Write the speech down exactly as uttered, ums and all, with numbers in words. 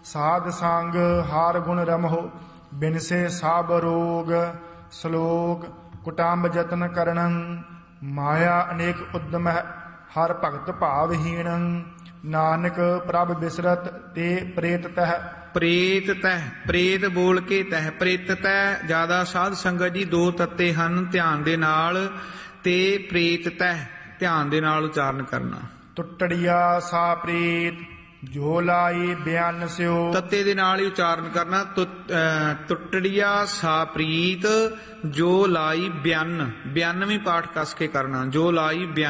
ਸਾਧ ਸੰਗ ਹਾਰ ਗੁਣ ਰਮਹੁ ਬਿਨਸੇ ਸਭ ਰੋਗ। ਸ਼ਲੋਕ ਕੁਟੰਬ ਜਤਨ ਕਰਣੰ ਮਾਇਆ ਅਨੇਕ ਉਦਮ ਹਰ ਭਗਤ ਭਾਵਹੀਣ। ਨਾਨਕ ਪ੍ਰਭ ਬਿਸਰਤ ਤੇ ਪ੍ਰੇਤ ਤਹ। ਪ੍ਰੇਤ ਤਹ, ਪ੍ਰੇਤ ਬੋਲ ਕੇ ਤਹ, ਪ੍ਰੇਤ ਤਹ ਜਿਆਦਾ ਸਾਧ ਸੰਗਤ ਜੀ ਦੋ ਤੱਤੇ ਹਨ ਧਿਆਨ ਦੇ ਨਾਲ, ਤੇ ਪ੍ਰੇਤ ਤਹ ਧਿਆਨ ਦੇ ਨਾਲ ਉਚਾਰਨ ਕਰਨਾ। ਟੁੱਟੜੀਆ ਸਾ ਪ੍ਰੇਤ ਜੋ ਲਾਈ ਬਿਆਨ ਸਿਓ। ਤੱਤੇ ਦੇ ਨਾਲ ਹੀ ਉਚਾਰਨ ਕਰਨਾ। ਟੁੱਟੜੀਆ ਸਾ ਪ੍ਰੀਤ ਜੋ ਲਾਈ ਬਿਆਨ, ਬਿਆਨ ਵੀ ਪਾਠ ਕੱਸ ਕੇ ਕਰਨਾ। ਜੋ ਲਾਈ ਬਿਆਨ